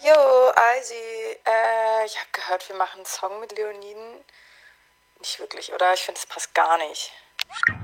Jo, Eisi, ich habe gehört, wir machen einen Song mit Leoniden. Nicht wirklich, oder? Ich finde, das passt gar nicht.